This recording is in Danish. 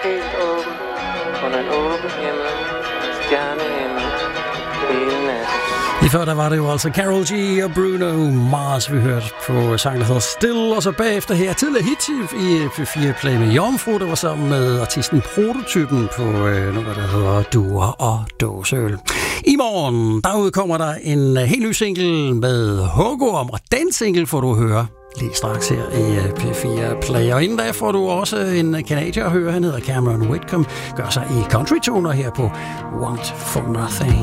Helt åben, under en åben himmel, stjernehimmel, hele natten. Lige før der var det jo altså Karol G og Bruno Mars, vi hørte på sang, der hedder Still, og så bagefter her tidligere hit i P4 Play med Jomfru, der var sammen med artisten Prototypen på noget, der hedder Duer og Dåseøl. I morgen, der udkommer der en helt ny single med Hugo om, og den single får du høre lige straks her i P4 Play. Og inden da får du også en kanadier at høre, han hedder Cameron Whitcomb, gør sig i country-toner her på Want For Nothing.